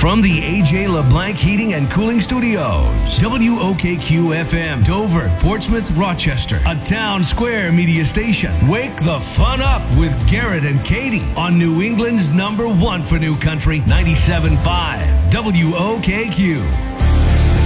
from the AJ LeBlanc Heating and Cooling Studios. WOKQ FM, Dover, Portsmouth, Rochester, a Town Square media station. Wake the fun up with Garrett and Katie on New England's #1 for new country, 97.5 WOKQ.